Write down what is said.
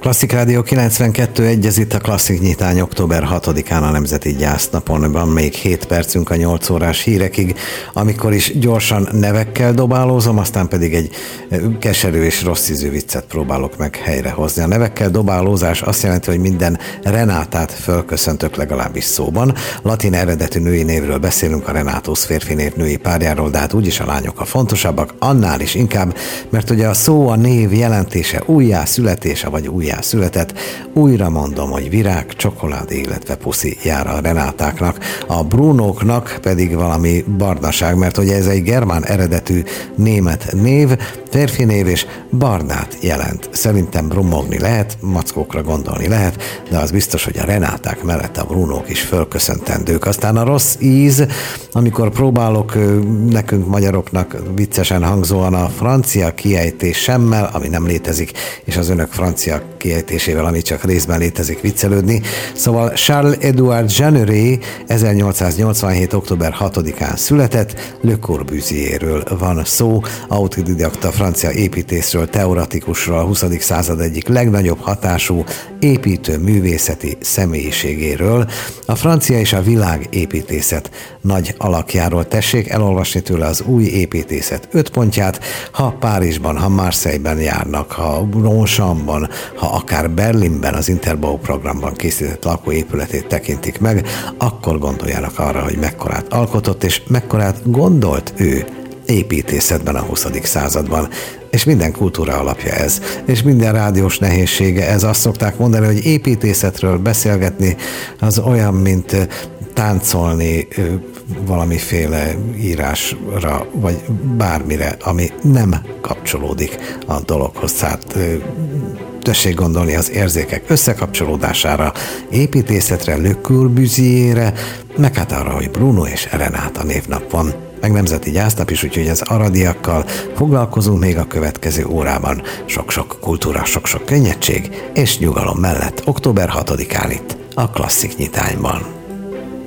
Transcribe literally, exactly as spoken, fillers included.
Klasszik Rádió kilencvenkettő egy, ez itt a Klasszik nyitány október hatodikán a Nemzeti Gyásznapon. Van még hét percünk a nyolc órás hírekig, amikor is gyorsan nevekkel dobálózom, aztán pedig egy keserű és rossz ízű viccet próbálok meg helyrehozni. A nevekkel dobálózás azt jelenti, hogy minden Renátát fölköszöntök legalábbis szóban. Latin eredetű női névről beszélünk, a Renátus férfi név női párjáról, de hát úgyis a lányok a fontosabbak, annál is inkább, mert ugye a szó, a név jelentése újjá születése vagy újjá született. Újra mondom, hogy virág, csokoládé, illetve puszi jár a Renátáknak. A Brunóknak pedig valami barnaság, mert ugye ez egy germán eredetű német név, férfi név és barnát jelent. Szerintem brummogni lehet, mackókra gondolni lehet, de az biztos, hogy a Renáták mellett a Brunók is fölköszöntendők. Aztán a rossz íz, amikor próbálok nekünk magyaroknak viccesen hangzóan a francia kiejtésemmel, ami nem létezik, és az önök francia kiejtésével, ami csak részben létezik, viccelődni. Szóval Charles-Édouard Jeanneret ezernyolcszáznyolcvanhét október hatodikán született, Le Corbusierről van szó, autodidakta francia építészről, teoretikusról, a huszadik század egyik legnagyobb hatású építő művészeti személyiségéről. A francia és a világ építészet nagy alakjáról tessék elolvasni tőle az új építészet öt pontját, ha Párizsban, ha Marseille-ben járnak, ha Longchamp-ban, ha akár Berlinben az Interbau programban készített lakóépületét tekintik meg, akkor gondoljanak arra, hogy mekkorát alkotott, és mekkorát gondolt ő építészetben a huszadik században. És minden kultúra alapja ez, és minden rádiós nehézsége ez. Azt szokták mondani, hogy építészetről beszélgetni az olyan, mint táncolni valamiféle írásra, vagy bármire, ami nem kapcsolódik a dologhoz. Tehát tessék gondolni az érzékek összekapcsolódására, építészetre, Le Corbusierre, meg hát arra, hogy Bruno és Renáta névnap van, meg Nemzeti Gyásznap is, úgyhogy az aradiakkal foglalkozunk még a következő órában. Sok-sok kultúra, sok-sok könnyedség és nyugalom mellett október hatodikán itt a Klasszik nyitányban.